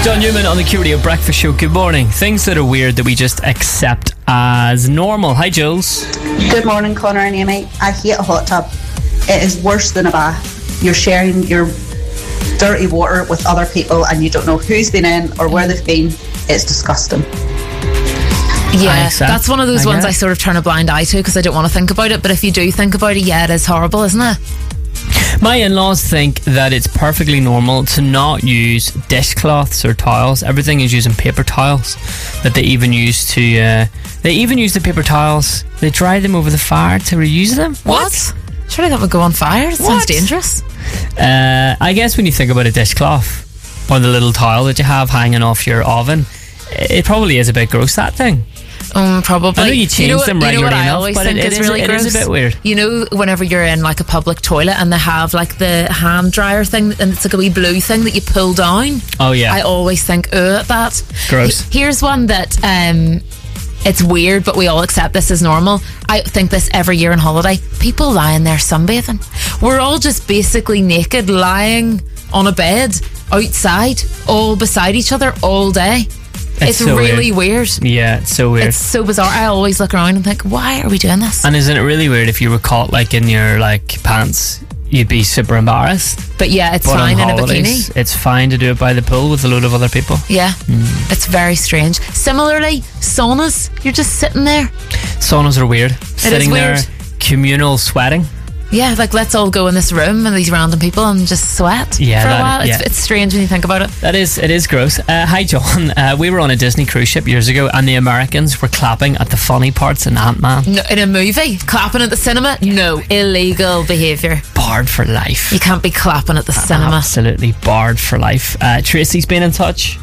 John Newman on the Q Radio Breakfast Show. Good morning. Things that are weird that we just accept as normal. Hi, Jules. Good morning, Connor and Amy. I hate a hot tub. It is worse than a bath. You're sharing your dirty water with other people and you don't know who's been in or where they've been. It's disgusting. Yeah, that's one of those ones I sort of turn a blind eye to because I don't want to think about it. But if you do think about it, yeah, it is horrible, isn't it? My in-laws think that it's perfectly normal to not use dishcloths or towels. Everything is using paper towels. That they even use the paper towels. They dry them over the fire to reuse them. What? Surely that would go on fire. It sounds dangerous. I guess when you think about a dishcloth or the little towel that you have hanging off your oven, it probably is a bit gross, that thing. Probably. I know you change them regularly enough, but it is a bit weird. You know, whenever you're in like a public toilet and they have like the hand dryer thing and it's like a wee blue thing that you pull down. Oh yeah. I always think, that. Gross. Here's one that it's weird, but we all accept this as normal. I think this every year on holiday. People lying there sunbathing. We're all just basically naked, lying on a bed outside, all beside each other all day. It's so really weird. Yeah, it's so weird. It's so bizarre. I always look around and think, why are we doing this? And isn't it really weird if you were caught like in your like pants? You'd be super embarrassed. But yeah, it's fine in a bikini. It's fine to do it by the pool with a load of other people. Yeah, It's very strange. Similarly, saunas. You're just sitting there. Saunas are weird. Sitting there, communal sweating. Yeah, like let's all go in this room and these random people and just sweat for a while. Yeah. It's strange when you think about it. It is gross. Hi, John. We were on a Disney cruise ship years ago and the Americans were clapping at the funny parts in Ant-Man. No, in a movie? Clapping at the cinema? No. Illegal behaviour. Barred for life. You can't be clapping at the cinema. Absolutely barred for life. Tracy's been in touch.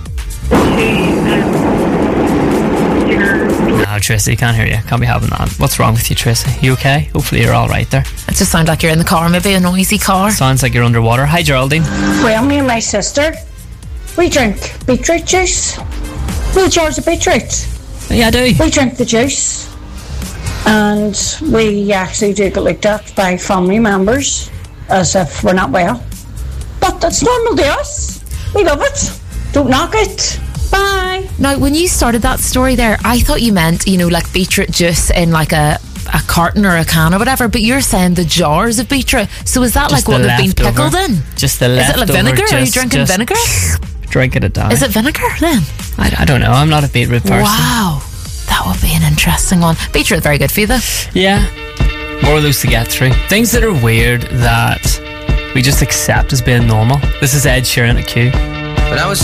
No, Tracy, can't hear you. Can't be having that. What's wrong with you, Tracy? You okay? Hopefully you're alright there. It just sounds like you're in the car, maybe a noisy car. Sounds like you're underwater. Hi, Geraldine. Well, me and my sister, we drink beetroot juice. Little jars of beetroot. Yeah, I do. We drink the juice. And we actually do get looked at by family members as if we're not well. But it's normal to us. We love it. Don't knock it. Bye. Now, when you started that story there, I thought you meant, like beetroot juice in like a carton or a can or whatever, but you're saying the jars of beetroot. So is that just like what they've been pickled in? Just the leftover. Is it like vinegar? Are you drinking vinegar? Drinking it down. Is it vinegar then? I don't know. I'm not a beetroot person. Wow. That would be an interesting one. Beetroot, very good for you though. Yeah. More of those to get through. Things that are weird that we just accept as being normal. This is Ed Sheeran at Q. When I was